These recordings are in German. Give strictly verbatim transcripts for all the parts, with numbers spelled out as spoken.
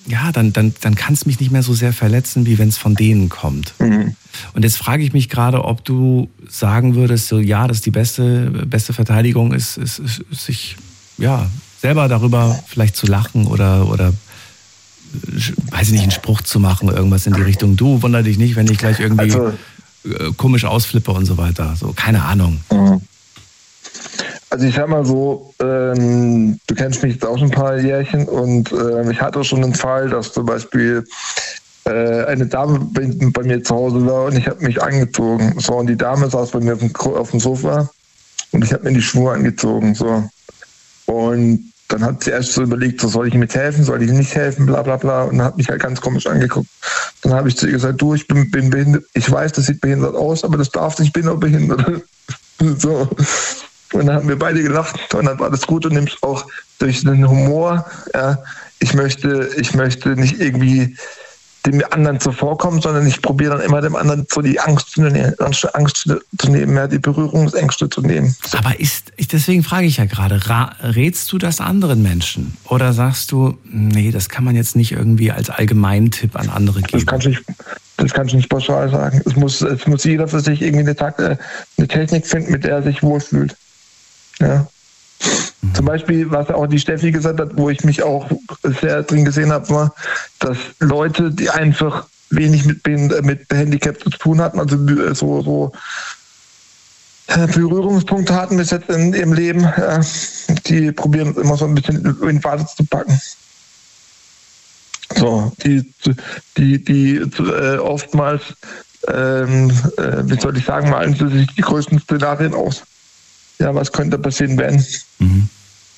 ja, dann, dann, dann kann es mich nicht mehr so sehr verletzen, wie wenn es von denen kommt. Mhm. Und jetzt frage ich mich gerade, ob du sagen würdest, so ja, dass die beste, beste Verteidigung ist, ist, ist, ist sich ja, selber darüber vielleicht zu lachen oder, oder weiß ich nicht, einen Spruch zu machen, irgendwas in die Richtung. Du, wunder dich nicht, wenn ich gleich irgendwie also, komisch ausflippe und so weiter. So, keine Ahnung. Also ich sag mal so, ähm, du kennst mich jetzt auch schon ein paar Jährchen und ähm, ich hatte schon einen Fall, dass zum Beispiel äh, eine Dame bei, bei mir zu Hause war und ich habe mich angezogen. So, und die Dame saß bei mir auf dem, auf dem Sofa und ich habe mir die Schuhe angezogen. So. Und dann hat sie erst so überlegt, so, soll ich mit helfen, soll ich nicht helfen, bla bla bla. Und hat mich halt ganz komisch angeguckt. Dann habe ich zu ihr gesagt, du, ich bin, bin behindert. Ich weiß, das sieht behindert aus, aber das darf nicht, ich bin auch behindert. So. Und dann haben wir beide gelacht und dann war das gut und nimmst auch durch den Humor. Ja, ich möchte, ich möchte nicht irgendwie dem anderen zuvorkommen, sondern ich probiere dann immer dem anderen so die Angst zu nehmen, Angst zu nehmen, ja, die Berührungsängste zu nehmen. So. Aber ist, deswegen frage ich ja gerade, rätst du das anderen Menschen? Oder sagst du, nee, das kann man jetzt nicht irgendwie als Allgemeintipp an andere geben? Das kannst du nicht, das kannst du nicht pauschal sagen. Es muss, es muss jeder für sich irgendwie eine, eine Technik finden, mit der er sich wohlfühlt. Ja. Mhm. Zum Beispiel, was auch die Steffi gesagt hat, wo ich mich auch sehr drin gesehen habe, war, dass Leute, die einfach wenig mit, mit Handicap zu tun hatten, also so, so Berührungspunkte hatten bis jetzt in ihrem Leben, ja, die probieren immer so ein bisschen in den Vater zu packen. So, die, die, die äh, oftmals, ähm, äh, wie soll ich sagen, malen sie sich die größten Szenarien aus. Ja, was könnte passieren, wenn? Mhm.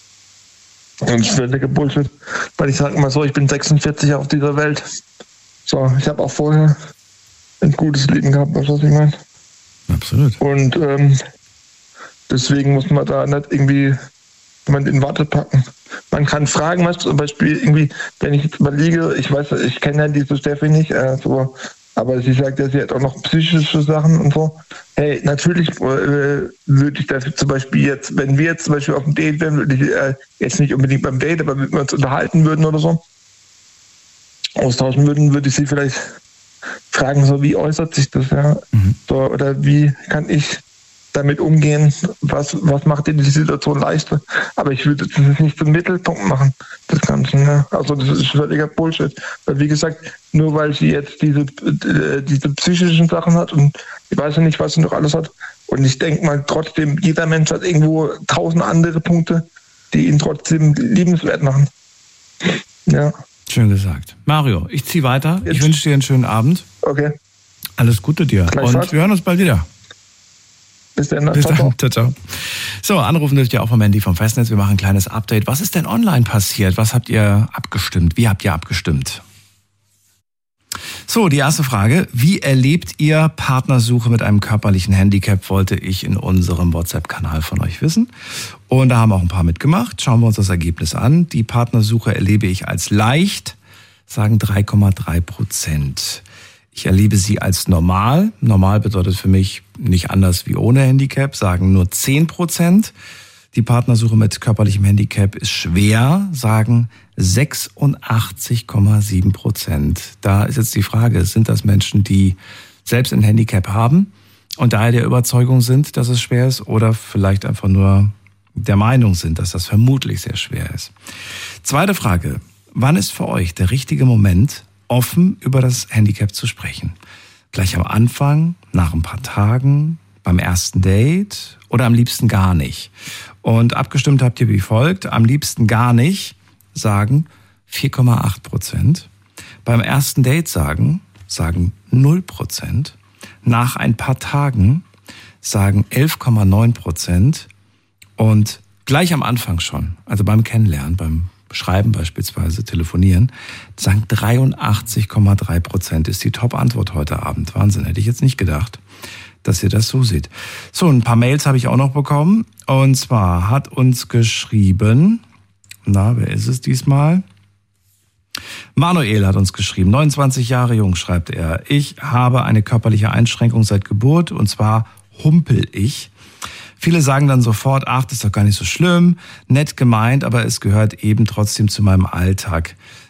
Und das ist völliger Bullshit. Weil ich sage immer so, ich bin sechsundvierzig auf dieser Welt. So, ich habe auch vorher ein gutes Leben gehabt, was ich meine. Absolut. Und ähm, deswegen muss man da nicht irgendwie jemand in Watte packen. Man kann fragen, was zum Beispiel irgendwie, wenn ich jetzt überlege, ich weiß, ich kenne ja diese Steffi nicht, äh, so, aber sie sagt ja, sie hat auch noch psychische Sachen und so. Hey, natürlich äh, würde ich dafür zum Beispiel jetzt, wenn wir jetzt zum Beispiel auf dem Date wären, würde ich äh, jetzt nicht unbedingt beim Date, aber wenn wir uns unterhalten würden oder so, austauschen würden, würde ich sie vielleicht fragen, so wie äußert sich das, ja? Mhm. So, oder wie kann ich damit umgehen, was, was macht dir die Situation leichter? Aber ich würde das nicht zum Mittelpunkt machen, das Ganze. Ne? Also das ist völliger Bullshit. Weil wie gesagt, nur weil sie jetzt diese, äh, diese psychischen Sachen hat und ich weiß ja nicht, was sie noch alles hat. Und ich denke mal trotzdem, jeder Mensch hat irgendwo tausend andere Punkte, die ihn trotzdem liebenswert machen. Ja. Schön gesagt. Mario, ich ziehe weiter. Jetzt. Ich wünsche dir einen schönen Abend. Okay. Alles Gute dir. Und Fahrt. Wir hören uns bald wieder. Bis dann. Bis dann. Ciao, ciao. So, anrufen dürft ihr auch vom Handy vom Festnetz. Wir machen ein kleines Update. Was ist denn online passiert? Was habt ihr abgestimmt? Wie habt ihr abgestimmt? So, die erste Frage. Wie erlebt ihr Partnersuche mit einem körperlichen Handicap, wollte ich in unserem WhatsApp-Kanal von euch wissen. Und da haben auch ein paar mitgemacht. Schauen wir uns das Ergebnis an. Die Partnersuche erlebe ich als leicht, sagen drei Komma drei Prozent. Ich erlebe sie als normal. Normal bedeutet für mich nicht anders wie ohne Handicap, sagen nur zehn Prozent. Die Partnersuche mit körperlichem Handicap ist schwer, sagen sechsundachtzig Komma sieben Prozent. Da ist jetzt die Frage, sind das Menschen, die selbst ein Handicap haben und daher der Überzeugung sind, dass es schwer ist, oder vielleicht einfach nur der Meinung sind, dass das vermutlich sehr schwer ist. Zweite Frage, wann ist für euch der richtige Moment, offen über das Handicap zu sprechen? Gleich am Anfang, nach ein paar Tagen, beim ersten Date oder am liebsten gar nicht? Und abgestimmt habt ihr wie folgt. Am liebsten gar nicht, sagen vier Komma acht Prozent. Beim ersten Date sagen, sagen null Prozent. Nach ein paar Tagen sagen elf Komma neun Prozent. Und gleich am Anfang schon, also beim Kennenlernen, beim Schreiben beispielsweise, telefonieren, sagen dreiundachtzig Komma drei Prozent ist die Top-Antwort heute Abend. Wahnsinn, hätte ich jetzt nicht gedacht, dass ihr das so seht. So, ein paar Mails habe ich auch noch bekommen. Und zwar hat uns geschrieben, na, wer ist es diesmal? Manuel hat uns geschrieben, neunundzwanzig Jahre jung, schreibt er. Ich habe eine körperliche Einschränkung seit Geburt, und zwar humpel ich. Viele sagen dann sofort, ach, das ist doch gar nicht so schlimm, nett gemeint, aber es gehört eben trotzdem zu meinem Alltag.